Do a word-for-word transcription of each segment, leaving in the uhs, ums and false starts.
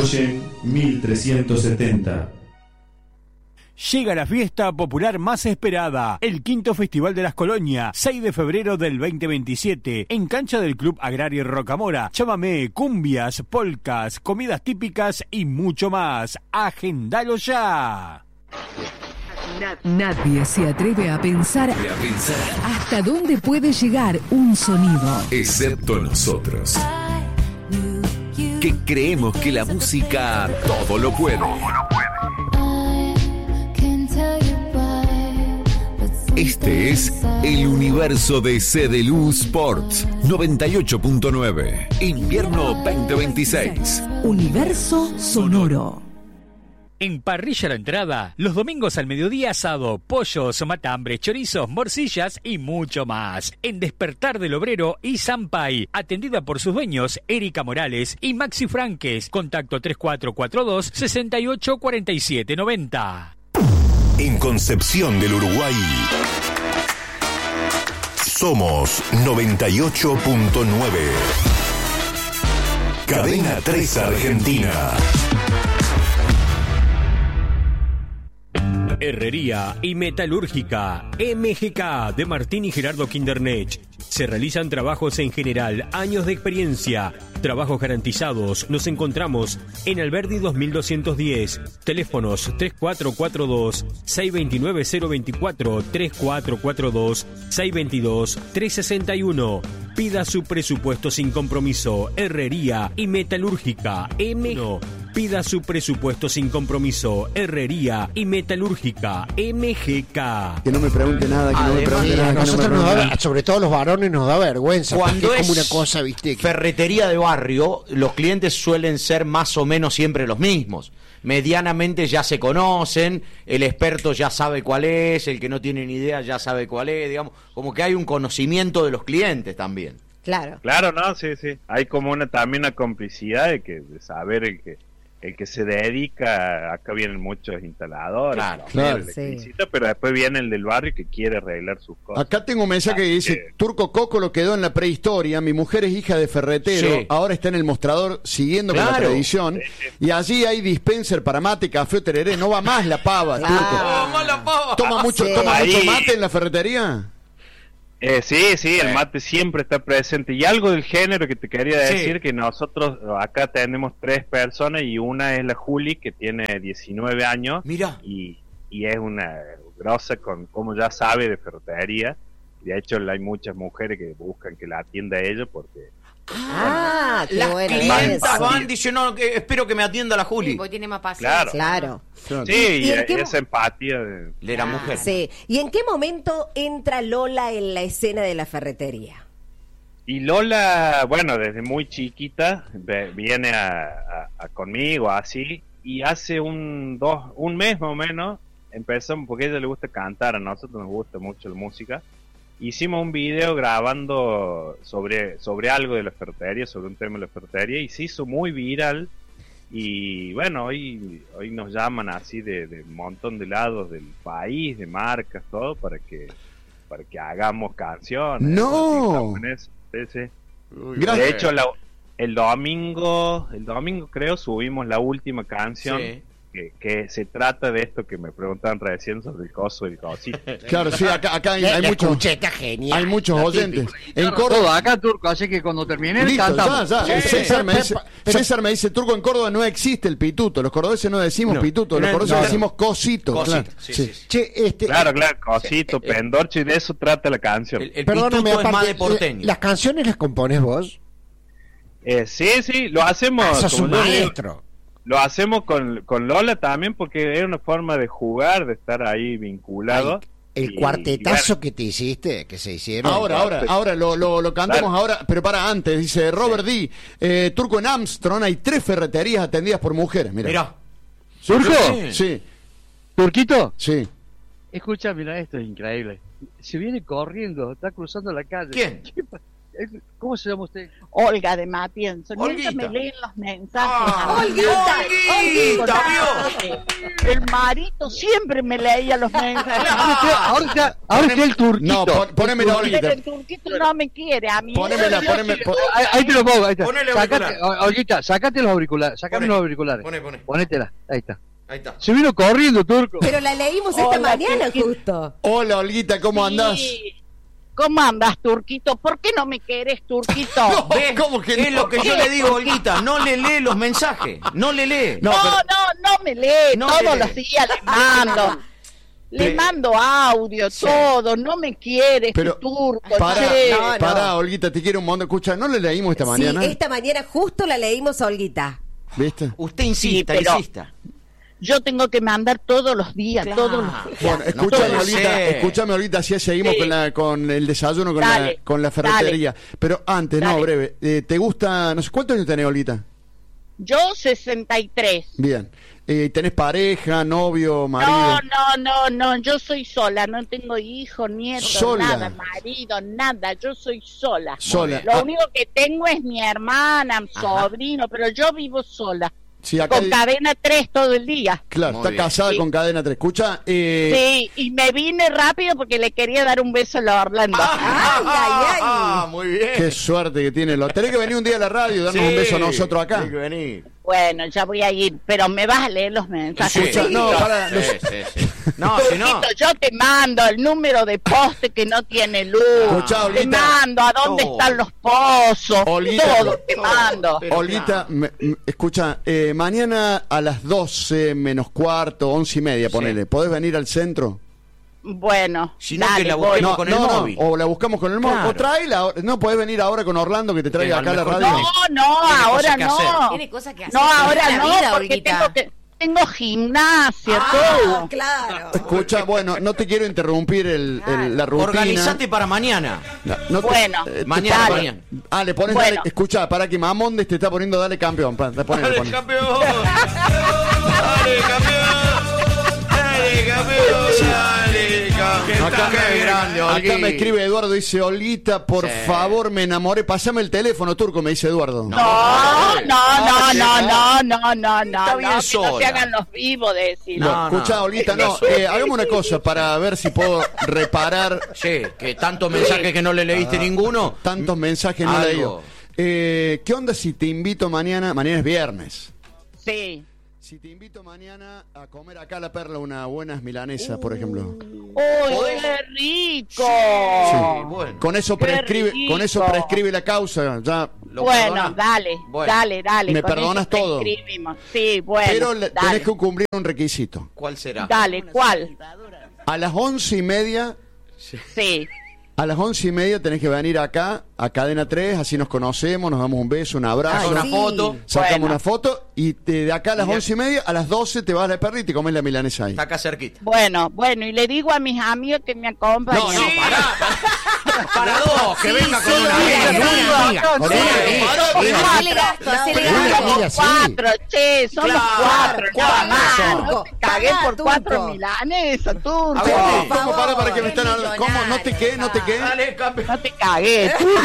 Irigoyen mil trescientos setenta. Llega la fiesta popular más esperada, el quinto Festival de las Colonias, seis de febrero del veinte veintisiete, en cancha del Club Agrario Rocamora. Chamamé, cumbias, polcas, comidas típicas y mucho más. ¡Agendalo ya! Nadie se atreve a pensar, a pensar hasta dónde puede llegar un sonido, excepto nosotros, que creemos que la música todo lo puede. Este es el universo de Cedelu Sports noventa y ocho punto nueve, invierno veinte veintiséis. Universo sonoro. En Parrilla La Entrada, los domingos al mediodía asado, pollos, matambres, chorizos, morcillas y mucho más. En Despertar del Obrero y Sampay, atendida por sus dueños Erika Morales y Maxi Franques. Contacto tres cuatro cuatro dos, seis ocho cuatro siete nueve cero. En Concepción del Uruguay, somos noventa y ocho punto nueve. Cadena tres Argentina. Herrería y Metalúrgica M G K de Martín y Gerardo Kindernech. Se realizan trabajos en general, años de experiencia, trabajos garantizados. Nos encontramos en Alberdi dos mil doscientos diez. Teléfonos tres cuatro cuatro dos, seis dos nueve cero dos cuatro, tres cuatro cuatro dos, seis dos dos, tres seis uno. Pida su presupuesto sin compromiso. Herrería y Metalúrgica M G K. Pida su presupuesto sin compromiso. Herrería y Metalúrgica M G K. Que no me pregunte nada, que Además, no me pregunte sí, nada. Nosotros no nos pregunte da, nada. sobre todo los varones nos da vergüenza. Cuando es, es como una cosa, viste. Que... ferretería de barrio, los clientes suelen ser más o menos siempre los mismos. Medianamente ya se conocen, el experto ya sabe cuál es, el que no tiene ni idea ya sabe cuál es, digamos, como que hay un conocimiento de los clientes también. Claro. Claro, no, sí, sí. Hay como una también una complicidad de que de saber el que el que se dedica, acá vienen muchos instaladores, claro, claro. Sí. Pero después viene el del barrio que quiere arreglar sus cosas. Acá tengo un mensaje que dice, que... Turco Coco lo quedó en la prehistoria, mi mujer es hija de ferretero, sí. Ahora está en el mostrador siguiendo claro. con la tradición, sí, sí. Y allí hay dispenser para mate, café o tereré, no va más la pava, Turco. Ah, no, la pava. ¿Toma mucho, sí. ¿toma mucho mate en la ferretería? Eh, sí, sí, el mate siempre está presente. Y algo del género que te quería decir, sí. que nosotros acá tenemos tres personas y una es la Juli, que tiene diecinueve años. Mira. Y, y es una grosa con como ya sabe de ferretería. De hecho, hay muchas mujeres que buscan que la atienda a ella porque... Ah, bueno, las bueno, clientas van sí. diciendo que espero que me atienda la Juli. Sí, porque tiene más paciencia. Claro. Claro. Sí, y, y, y qué... esa empatía de, de la ah, mujer. Sí. ¿Y en qué momento entra Lola en la escena de la ferretería? Y Lola, bueno, desde muy chiquita viene a, a, a conmigo así, y hace un dos un mes más o menos empezamos, porque a ella le gusta cantar, a nosotros nos gusta mucho la música. Hicimos un video grabando sobre sobre algo de la ferretería, sobre un tema de la ferretería, y se hizo muy viral. Y bueno, hoy hoy nos llaman así de, de un montón de lados del país, de marcas, todo, para que para que hagamos canciones. ¡No! Sí, sí. Uy, de hecho, la, el domingo, el domingo creo, subimos la última canción. Sí. Que, que se trata de esto que me preguntaban recién sobre el coso y el cosito. Claro, sí, acá, acá hay, hay muchos hay muchos oyentes. En Córdoba, acá Turco, así que cuando termine el listo, ya, ya. Sí. César, me dice, César me dice, Turco, en Córdoba no existe el pituto. Los cordobeses no decimos no, pituto, los cordobeses no, decimos cosito. Cosito, claro. sí, sí. Sí. Che, este, claro, claro, cosito, eh, pendorcho, y de eso trata la canción. El, el perdóname, aparte, es más de porteño. ¿Las canciones las compones vos? Eh, sí, sí, lo hacemos. Ah, sos un maestro. Lo hacemos con, con Lola también porque es una forma de jugar, de estar ahí vinculado. Ay, el y, cuartetazo y bueno. que te hiciste, que se hicieron. Ahora, ahora, ahora, lo, lo, lo cantamos claro. ahora, pero para antes, dice Robert sí. D. Eh, Turco, en Armstrong hay tres ferreterías atendidas por mujeres, mira. Mira. ¿Turco? Sí. sí. ¿Turquito? Sí. Escucha, mira, esto es increíble. Se viene corriendo, está cruzando la calle. ¿Quién? ¿Cómo se llama usted? Olga de Matienzo. Mientras me leen los mensajes. Ah, Olguita, Olguita, Olguita, El marito siempre me leía los mensajes. Ahora está, ahora está el turquito. No, pon, ponémela, Olguita. El turquito no me quiere a mí. Ponémela, poneme. Pon... Ahí, ahí te lo pongo, ahí está. Ponele Sácate, auricular. Olguita, sácate los auriculares, sácame Poné. los auriculares. Poné, poné. Ponétela, ahí está. Ahí está. Se vino corriendo, turco. Pero la leímos esta Hola, mañana turquito. justo. Hola, Olguita, ¿cómo andás? Sí. ¿Cómo andas, turquito? ¿Por qué no me querés, turquito? No, ¿Ves? ¿cómo que Es no? lo que yo le digo, Olguita. No le lee los mensajes. No le lee. No, No, pero- no, no me lee. No Todos le lee. los días le mando. Le Pe- mando audio, Sí. todo. No me quiere, Pero este turco. Para, che. No, no. para, Olguita, te quiero un montón. Escucha, ¿no le leímos esta mañana? Sí, esta mañana justo la leímos a Olguita. ¿Viste? Usted insista, Sí, pero- insista. Yo tengo que mandar todos los días, Claro. todos los días. Bueno, No escúchame, puede Olguita, ser. escúchame, Olguita, así seguimos Sí. con, la, con el desayuno, con, la, Dale, con la ferretería. Pero antes, no, Dale. breve. Eh, ¿Te gusta, no sé, cuántos años tenés, Olguita? Yo sesenta y tres. Bien. Eh, ¿Tenés pareja, novio, marido? No, no, no, no, yo soy sola, no tengo hijos, nietos, Sola. nada, marido, nada, yo soy sola. Sola. Lo Ah. único que tengo es mi hermana, sobrino, pero yo vivo sola. Sí, acá Con di- cadena tres todo el día. Claro, Muy está bien. casada Sí. con cadena tres. Escucha, eh, Sí, y me vine rápido porque le quería dar un beso a la Orlando. Ay, ay, ay. Ah, muy bien. qué suerte que tiene. Lo tenés que venir un día a la radio y darnos Sí, un beso a nosotros acá. tiene que venir. Bueno, ya voy a ir, pero me vas a leer los mensajes. Sí, Escucha, no, Turquito. para, sí, los- sí, sí. No, si no. Turquito, yo te mando el número de poste que no tiene luz. Escuchá, te Olguita. mando a dónde Todo. están los pozos. Olguita. Todo te mando. Pero Olguita, claro. me- me- escucha, eh, mañana a las doce menos cuarto, once y media, ponele. ¿Podés venir al centro? Bueno, Si no, dale, que la voy. busquemos con el no, móvil. o la buscamos con el móvil. Claro. O tráela, no, podés venir ahora con Orlando que te traiga Eh, a acá a lo la mejor radio. No, no, Tiene ahora cosas que no. hacer. Tiene cosas que hacer. No, Tiene ahora la no, vida, porque Olguita. tengo que tengo gimnasia, Ah, todo. claro. Escucha, bueno, no te quiero interrumpir el, el- la rutina. Organizate para mañana. No, no te- Bueno, eh, te- Mañana, dale. mañana. Ah, le pones, Bueno. dale, escucha, para que Mamondes te está poniendo dale campeón. Pa, ponele, Dale, ponele. campeón. Dale, campeón. Dale, campeón. Dale, campeón. Acá, Qué grande, acá Olguita. me escribe Eduardo, dice, Olguita, por Sí. favor, me enamoré. Pasame el teléfono, Turco, me dice Eduardo. No, no, no, no, no, no, no, no, Está bien no, que no sola. se hagan los vivos de decir. No, No, escucha, no. Olguita, no, eh, hagamos una cosa para ver si puedo reparar Sí, que tantos mensajes que no le leíste ninguno. tantos mensajes no Algo. leídos. Eh, ¿Qué onda si te invito mañana? Mañana es viernes. Sí. Si te invito mañana a comer acá a La Perla unas buenas milanesas, por ejemplo. ¡Uy, qué rico! Sí. bueno. Con eso Qué prescribe, rico. con eso prescribe la causa, ya. ¿Lo Bueno, perdonás? dale, Bueno. dale, dale. ¿Me con perdonas eso todo? prescribimos. Sí, bueno, Pero le- dale, tenés que cumplir un requisito. ¿Cuál será? dale, ¿cuál? A las once y media, Sí, a las once y media tenés que venir acá, a Cadena tres, así nos conocemos, nos damos un beso, un abrazo. Saca una sí. foto. Sacamos Bueno. una foto y te- de acá a las Y de- once y media, a las doce te vas a La Perla y te comes la milanesa ahí. Está acá cerquita. bueno, bueno, y le digo a mis amigos que me acompañen. No, no, Sí, pará. Para dos, que Sí, venga con sí, una mira, amiga. sí. una amiga. No, Sí, sí. pará, Son mira. Hacele gasto, hacele Pero una gasto. amiga, sí. cuatro, che, somos Claro, cuatro, nada cuatro más. son. No te cagué Pará, por Turco. cuatro milanesas, turco. A ver, ¿Cómo? Por ¿Cómo? Para, para que me favor, están hablando. ¿Cómo? ¿No te qué? ¿No te qué? Dale, campeón. No te cagué, turco.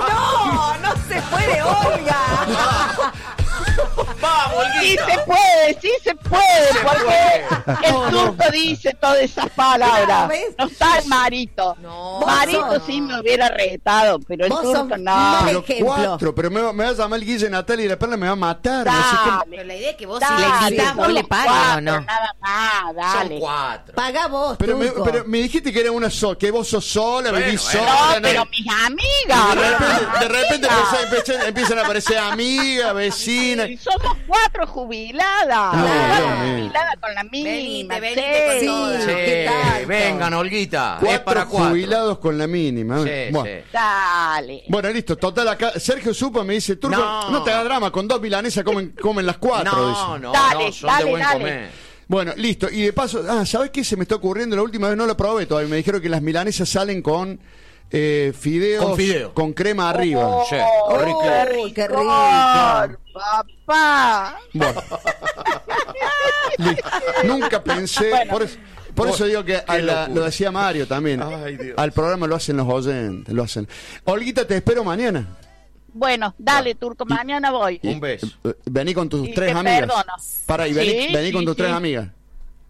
No, no se puede, Olga. Vamos, Sí Olguita. se puede, sí se puede, Se porque el turco dice todas esas palabras. ¿Ves? No está el marito. No. Marito Vos sos- sí me hubiera retado, pero el Vos turco sos no. mal Pero ejemplo. cuatro, pero me, va- me va a llamar el Guille Natalia y La Perla me va a matar. No sé qué- Dale, Pero la idea es que vos dale, si le invitás, vos somos le pagas, cuatro, ¿o no? Nada más, dale. Son cuatro. Paga vos, Pero me, Turco. pero me dijiste que era una sola, que vos sos sola, Bueno, vivís bueno. sola. No, pero ¿no? mis Y amigas. de repente, mis de repente amigas. empiezan, empiezan- empiezan a aparecer amigas, vecinas. Y somos cuatro jubiladas. No, Cuatro Dios mío. jubiladas con la mínima. Venite, venite sí. con todas. Sí, ¿Qué tal? vengan, Olguita. Es Cuatro para cuatro. jubilados con la mínima. Sí, bueno. sí. Dale. Bueno, listo, total acá. Sergio Supa me dice, Turco, no, No. te hagas drama, con dos milanesas comen, comen las cuatro. No, dice. no, Dale, no, son dale, de buen dale. comer. Bueno, listo. Y de paso, ah, ¿sabes qué se me está ocurriendo? La última vez no lo probé todavía. Me dijeron que las milanesas salen con eh, fideos Con fideo. con crema arriba. Oh, Sí, qué rico. Uy, qué rico. Papá. Bueno. Listo. Nunca pensé, Bueno. por eso, por eso digo que a la- locura. lo decía Mario también. Ay, Dios. Al programa lo hacen los oyentes, lo hacen. Olguita, te espero mañana. Bueno, dale, Turco, mañana voy. Un beso. Eh, Vení con tus Y tres te amigas. perdono. Para, y vení, Sí, vení con sí, tus sí. tres amigas.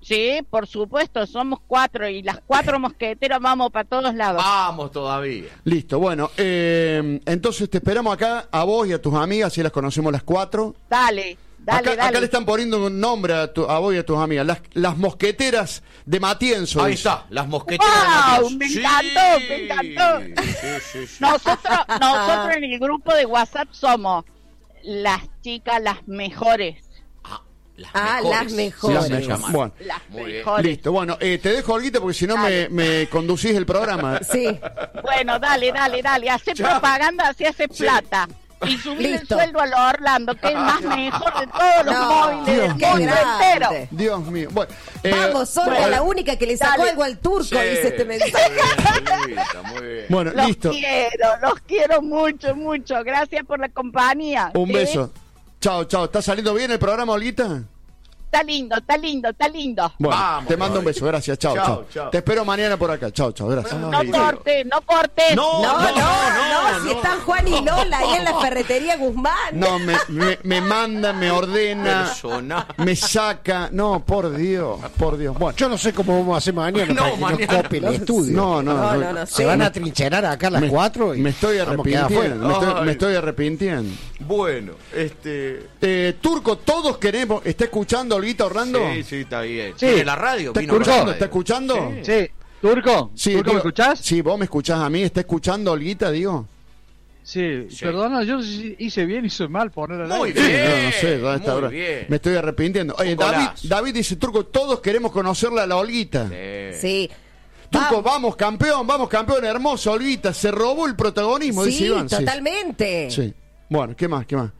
Sí, por supuesto, somos cuatro y las cuatro mosqueteras vamos para todos lados. Vamos todavía. Listo, bueno, eh, entonces te esperamos acá a vos y a tus amigas, si las conocemos las cuatro. Dale, dale, acá, dale. acá le están poniendo un nombre a, tu, a vos y a tus amigas, las, las mosqueteras de Matienzo. Ahí dice. está, las mosqueteras ¡Wow! de Me Matienzo. encantó, Sí, me encantó. sí, sí, sí. Nosotros, nosotros en el grupo de WhatsApp somos las chicas las mejores. Las Ah, mejores. las mejores. Sí, las mejores. Bueno, Las Muy bien. mejores. listo, bueno, eh, te dejo, Olguita, porque si no me, me conducís el programa. Sí. Bueno, dale, dale, dale. Hace propaganda, así hace plata. Y subir el Listo. sueldo a los Orlando, que es el más mejor de todos los No, móviles del Dios, mundo qué grande. entero. Dios mío. Bueno, eh, Vamos, Olga, bueno, la única que le sacó dale. algo al turco, Sí. dice este mensaje. Muy bien, Olguita, muy bien. bueno, Los listo. quiero, los quiero mucho, mucho. Gracias por la compañía. Un ¿Sí? beso. Chao, chao. ¿Está saliendo bien el programa, Olguita? Está lindo, está lindo, está lindo. Bueno, Vamos, te mando un Olga. beso. Gracias. Chao, Chao, chao. chao. Te espero mañana por acá. Chao, chao. Gracias. No Ay, cortes, no cortes. No, No, no, no, no, si no. están Juan y Lola ahí en la ferretería Guzmán. No, me, me, me manda, me ordena, Persona. me saca. No, por Dios, por Dios. Bueno, Yo no sé cómo vamos a hacer mañana No, para que mañana nos copien no. el estudio. no, no, No, no. no, no Se sé. van a trincherar acá a las me, cuatro y me estoy vamos a quedar arrepintiendo. Me afuera. estoy, Ay. me estoy arrepintiendo. Bueno, este... Eh, Turco, todos queremos. ¿Está escuchando, Olguita Orlando? Sí, sí, está bien. Sí. ¿Tiene la radio? ¿Está Vino por la escuchando? radio. ¿Está escuchando? Sí, Turco, Sí, ¿Turco me digo- escuchás? Sí, vos me escuchás a mí. ¿Está escuchando, Olguita, digo? Sí, Sí. perdona, yo si hice bien, hice mal poner al Muy aire. Sí, bien. no, no sé, ¿dónde está muy ahora? bien. Me estoy arrepintiendo. Oye, Un David, golazo. David dice, Turco, todos queremos conocerla a la Olguita. Sí. Sí. Turco, Vamos. vamos, campeón, vamos, campeón, hermoso, Olguita. Se robó el protagonismo, dice Sí, Iván. Sí, totalmente. Sí. Bueno, ¿qué más? ¿Qué más?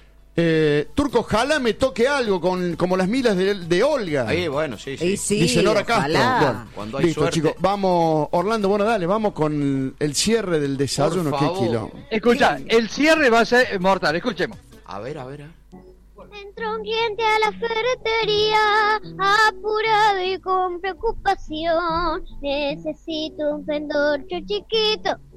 Eh, Turco, ojalá me toque algo con, como las milas de, de Olga. Ahí, bueno, sí, sí. Y sí, Dice Nora Castro. ojalá. Bueno, Cuando hay listo, suerte. chicos. Vamos, Orlando, bueno, dale, vamos con el cierre del desayuno. Por Qué favor. kilo. Escucha, el cierre va a ser mortal, escuchemos. A ver, a ver. a ver. Entró un cliente a la ferretería, apurado y con preocupación. Necesito un fendorcho chiquito